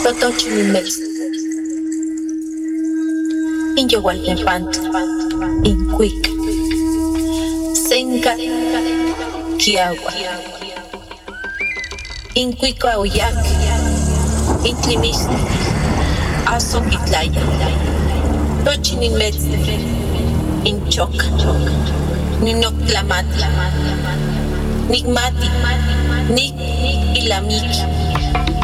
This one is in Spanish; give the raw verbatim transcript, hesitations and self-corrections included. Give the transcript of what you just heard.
Totochi Nimex. In Yowal Nepant. In Quick. Senka. Kiagua. In Quick Aoyak. In Tlimis. Aso Kitlaya. Tochi Nimex. In Chok. Ninok Tlamati. Nigmati. Nik Ilamiki.